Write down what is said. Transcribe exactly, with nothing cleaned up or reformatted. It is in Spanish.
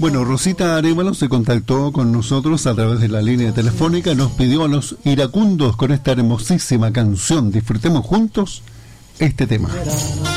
Bueno, Rosita Arevalo se contactó con nosotros a través de la línea telefónica, nos pidió a los iracundos con esta hermosísima canción. Disfrutemos juntos este tema.